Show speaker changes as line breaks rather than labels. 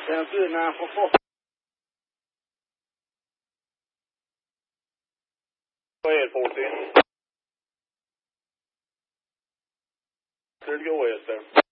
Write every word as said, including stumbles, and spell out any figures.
Sounds good, nine four four.
Go ahead, four ten. Clear to go west, sir.